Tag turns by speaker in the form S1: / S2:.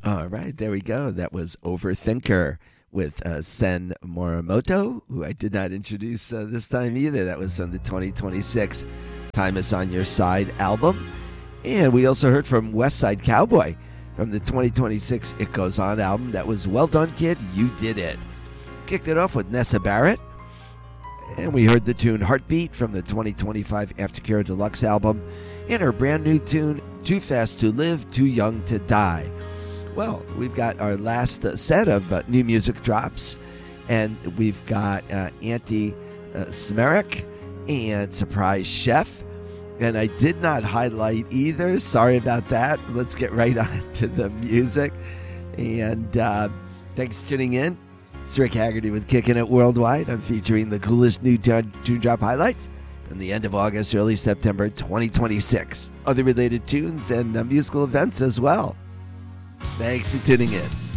S1: All right, there we go. That was Overthinker with Sen Morimoto, who I did not introduce this time either. That was on the 2026 Time Is On Your Side album. And we also heard from West Side Cowboy from the 2026 It Goes On album. That was Well Done, Kid, You Did It. Kicked it off with Nessa Barrett. And we heard the tune Heartbeat from the 2025 Aftercare Deluxe album. And her brand new tune, Too Fast to Live, Too Young to Die. Well, we've got our last set of new music drops, and we've got Auntie Smerek and Surprise Chef, and I did not highlight either. Sorry about that. Let's get right on to the music, and thanks for tuning in. It's Rick Haggerty with Kickin' It Worldwide. I'm featuring the coolest new tune drop highlights from the end of August, early September 2026. Other related tunes and musical events as well. Thanks for tuning in.